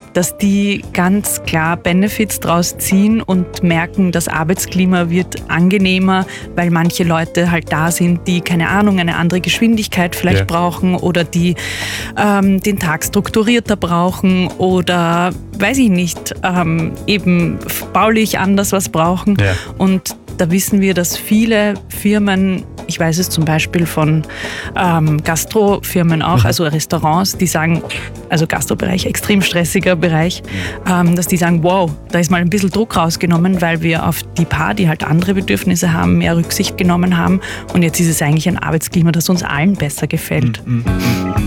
dass die ganz klar Benefits draus ziehen und merken, das Arbeitsklima wird angenehmer, weil manche Leute halt da sind, die, keine Ahnung, eine andere Geschwindigkeit vielleicht brauchen oder die den Tag strukturierter brauchen oder, weiß ich nicht, eben baulich anders was brauchen. Ja. Und da wissen wir, dass viele Firmen, ich weiß es zum Beispiel von Gastrofirmen auch, also Restaurants, die sagen, also Gastrobereich, extrem stressiger Bereich, dass die sagen, wow, da ist mal ein bisschen Druck rausgenommen, weil wir auf die paar, die halt andere Bedürfnisse haben, mehr Rücksicht genommen haben. Und jetzt ist es eigentlich ein Arbeitsklima, das uns allen besser gefällt.